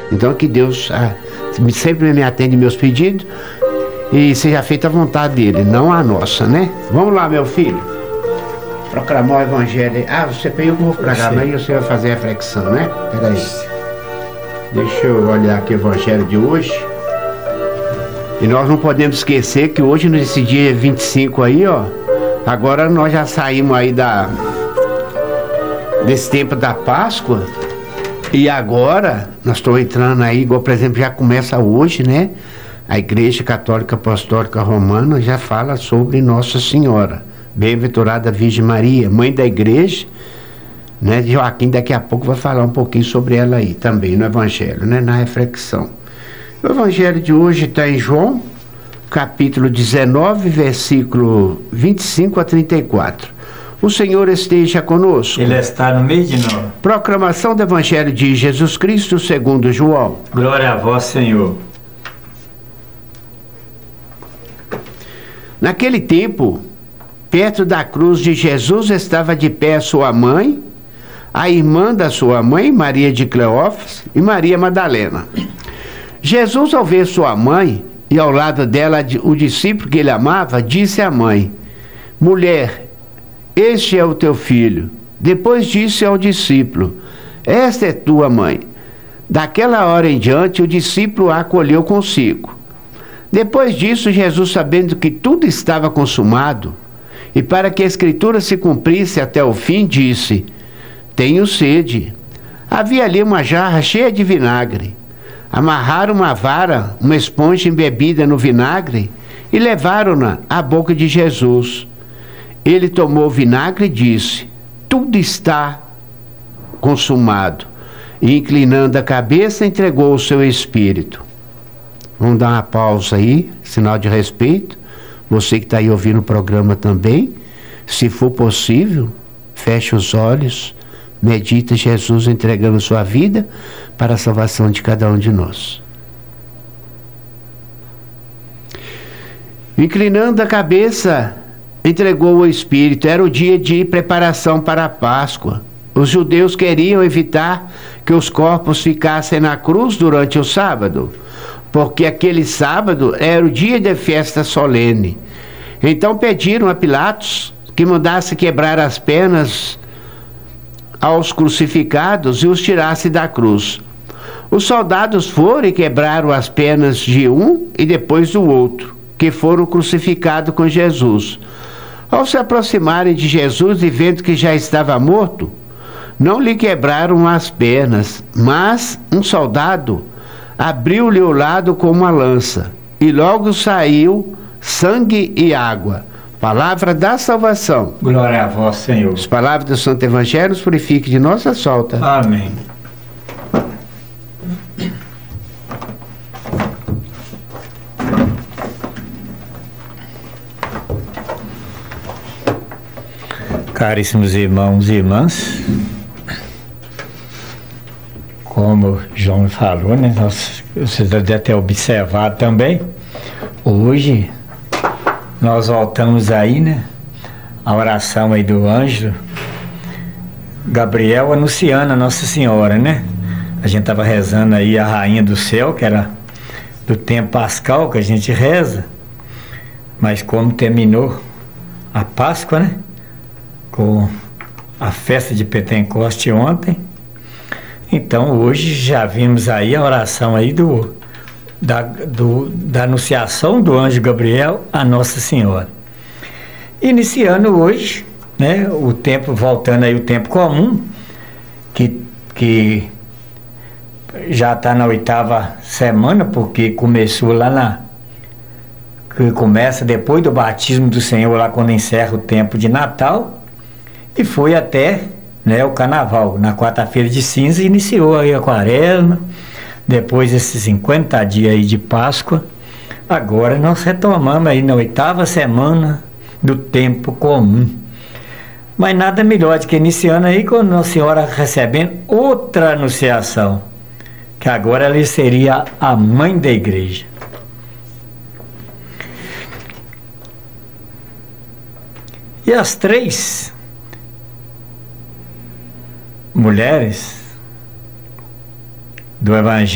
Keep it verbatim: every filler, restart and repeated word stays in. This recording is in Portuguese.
Então que Deus ah, sempre me atende meus pedidos e seja feita a vontade dele, não a nossa, né? Vamos lá, meu filho. Proclamar o evangelho. Ah, você pediu que eu vou proclamar e você vai fazer a reflexão, né? Peraí. Deixa eu olhar aqui o evangelho de hoje. E nós não podemos esquecer que hoje, nesse dia vinte e cinco aí, ó, agora nós já saímos aí da desse tempo da Páscoa. E agora nós estamos entrando aí, igual por exemplo, já começa hoje, né? A Igreja Católica Apostólica Romana já fala sobre Nossa Senhora, Bem-aventurada Virgem Maria, mãe da igreja, né? Joaquim daqui a pouco vai falar um pouquinho sobre ela aí também no Evangelho, né? Na reflexão. O Evangelho de hoje está em João, capítulo dezenove, versículo vinte e cinco a trinta e quatro. O Senhor esteja conosco. Ele está no meio de nós. Proclamação do Evangelho de Jesus Cristo segundo João. Glória a vós, Senhor. Naquele tempo, perto da cruz de Jesus estava de pé sua mãe, a irmã da sua mãe, Maria de Cleófas, e Maria Madalena. Jesus, ao ver sua mãe e ao lado dela o discípulo que ele amava, disse à mãe: mulher, este é o teu filho. Depois disse ao discípulo: esta é tua mãe. Daquela hora em diante, o discípulo a acolheu consigo. Depois disso, Jesus, sabendo que tudo estava consumado, e para que a Escritura se cumprisse até o fim, disse: tenho sede. Havia ali uma jarra cheia de vinagre. Amarraram uma vara, uma esponja embebida no vinagre, e levaram-na à boca de Jesus. Ele tomou o vinagre e disse: tudo está consumado. E inclinando a cabeça, entregou o seu espírito. Vamos dar uma pausa aí, sinal de respeito. Você que está aí ouvindo o programa também, se for possível, feche os olhos, medita Jesus entregando sua vida para a salvação de cada um de nós. Inclinando a cabeça, entregou o Espírito. Era o dia de preparação para a Páscoa. Os judeus queriam evitar que os corpos ficassem na cruz durante o sábado, porque aquele sábado era o dia de festa solene. Então pediram a Pilatos que mandasse quebrar as pernas aos crucificados e os tirasse da cruz. Os soldados foram e quebraram as pernas de um e depois do outro, que foram crucificados com Jesus. Ao se aproximarem de Jesus e vendo que já estava morto, não lhe quebraram as pernas, mas um soldado abriu-lhe o lado com uma lança, e logo saiu sangue e água. Palavra da salvação. Glória a vós, Senhor. As palavras do Santo Evangelho nos purifiquem de nossa falta. Amém. Caríssimos irmãos e irmãs, como João falou, né? Nós, vocês devem ter observado também, hoje nós voltamos aí, né? A oração aí do anjo Gabriel anunciando a Nossa Senhora, né? A gente estava rezando aí a Rainha do Céu, que era do tempo pascal que a gente reza, mas como terminou a Páscoa, né? Com a festa de Pentecoste ontem, então hoje já vimos aí a oração aí do, da, do, da anunciação do anjo Gabriel a Nossa Senhora. Iniciando hoje, né, o tempo, voltando aí o tempo comum, que, que já está na oitava semana, porque começou lá na, que começa depois do batismo do Senhor, lá quando encerra o tempo de Natal, e foi até, né, o Carnaval. Na quarta-feira de cinza iniciou aí a quaresma, depois esses cinquenta dias aí de Páscoa. Agora nós retomamos aí na oitava semana do tempo comum. Mas nada melhor do que iniciando aí com Nossa Senhora recebendo outra anunciação, que agora ela seria a mãe da igreja. E as três mulheres do Evangelho